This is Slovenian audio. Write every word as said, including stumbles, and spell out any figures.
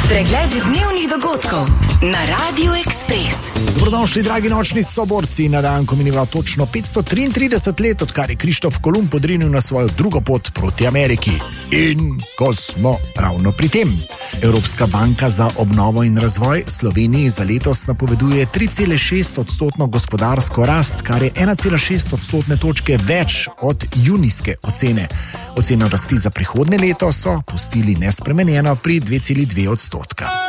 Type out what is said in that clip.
Pregled dnevnih dogodkov na Radiu Ekspres. Dobrodošli, dragi nočni soborci, na dan, ko mineva točno petsto triintrideset let, odkar je Krištof Kolumb odrinil na svojo drugo pot proti Ameriki. In ko smo ravno pri tem, Evropska banka za obnovo in razvoj Sloveniji za letos napoveduje tri cele šest odstotno gospodarsko rast, kar je ena cela šest odstotne točke več od junijske ocene. Oceno rasti za prihodnje leto so pustili nespremenjeno pri dve celi dve odstotka.